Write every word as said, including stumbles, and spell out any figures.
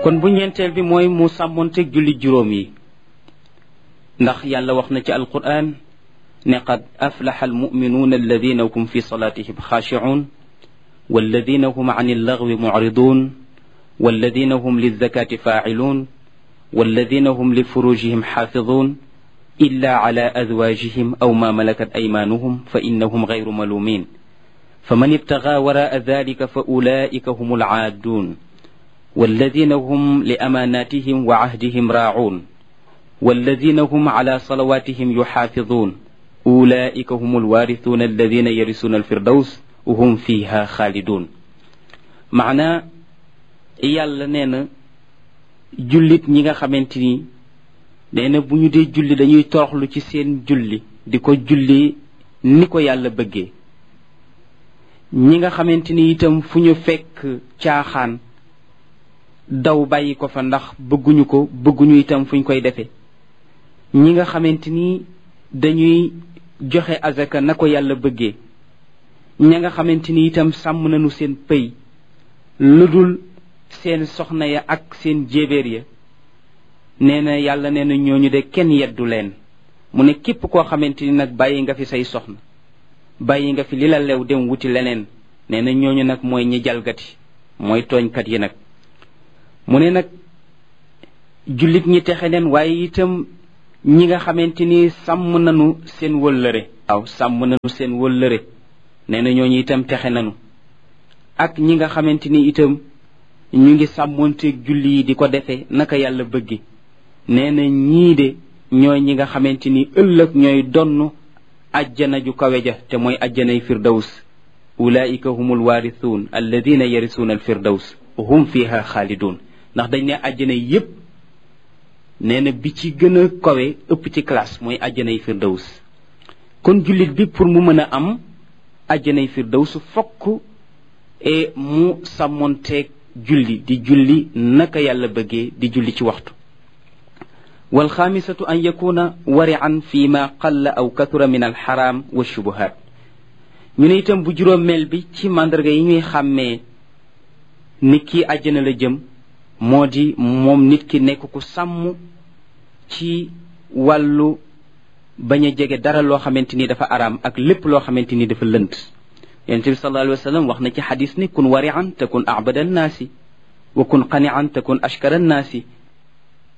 kon bu ñeenteel bi mooy mu sàmmonteeg julli juróom yi ndax yàlla wax na ci alquran ne qad aflaxa almuminuuna alladina hum fi salatihim xaashicuun walladina hum an illagwi mucridun walladina hum lilzakati faaciluun walladina hum lifurujihim xaafidun illa ala azwajihim aw ma malakat aymanuhum fa innahum gayru malumin faman ibtagaa waraa dalika fa ulaika hum alcaadun walladina hum li amaanatihim wa cahdihim raacuun walladina hum ala salawatihim yuxaafidun ulaika hum alwaarisuuna alladina yarisuuna alfirdaws wa hum fiha xaalidun maanaa yàlla nee na jullit ñi nga xamante ni nee na bu ñu dee julli dañuy toroxlu ci seen julli di ko julli ni ko yàlla bëggee ñi nga xamante ni itam fu ñu fekk caaxaan daw bàyyi ko fa ndax bëgguñu ko bëgguñu itam fu ñu koy defee ñi nga xamante ni dañuy joxe azaka na ko yàlla bëggee ña nga xamante ni itam sàmm nañu seen pëy lu dul seen soxna ya ak seen jéebéer ya nee na yàlla nee na ñooñu de kenn yeddu leen mu ne képp koo xamante ni nag bàyyi nga fi say soxna bàyyi nga fi li la lew dem wuti leneen nee na ñooñu nag mooy ñi jalgati mooy tooñkat yi nag mu ne nag jullit ñi texe leen waaye itam ñi nga xamante ni sàmm nañu seen wëllëre waaw sàmm nañu seen wëllëre nee na ñooñu itam texe nañu ak ñi nga xamante ni itam ñu ngi sàmmonteeg julli yi di ko defee naka yàlla bëggi nee na ñii de ñooy ñi nga xamante ni ëllëg ñooy donn ajjana ju kawe ja te mooy ajjanay firdaws ulaika humul waarisuun alladina yarisuuna alfirdaws hum fiha xaalidun ndax dañ ne ajjana yépp nee na bi ci gën a kawe ëpp ci classe mooy ajjanay firdaws kon jullit bi pour mu mën a am ajjanay firdaws fokk e mu sàmmonteeg julli di julli naka yàlla bëggee di julli ci waxtu walxaamisatu an yakuna warian fi ma qalla aw kathura min alxaram wa shubuhat ñu ne itam bu juróomeel bi ci màndarga yi ñuy xàmmee nit ki àjjana la jëm moo di moom nit ki nekk ku sàmm ci wàllu bañ a jege dara loo xamante ni dafa araam ak lépp loo xamante ni dafa lënt yonent bi sallallahu alayhi wa sallam wax na ci xadis ni kun warian takun abada annaasi wa kun qanian takun ashkara annaasi